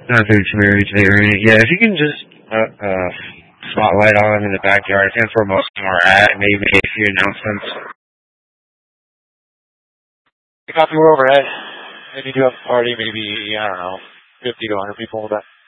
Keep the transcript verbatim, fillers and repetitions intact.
Not very very today, right? Yeah, if you can just uh, uh spotlight on them in the backyard. I think that's where most of them are at. Maybe make a few announcements. Copy, we're overhead. If you do have a party, maybe, I don't know, fifty to one hundred people in the back.